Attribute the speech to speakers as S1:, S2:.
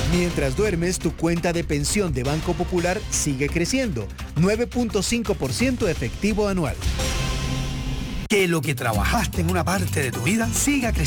S1: Mientras duermes, tu cuenta de pensión de Banco Popular sigue creciendo, 9.5% efectivo anual.
S2: Que lo que trabajaste en una parte de tu vida siga creciendo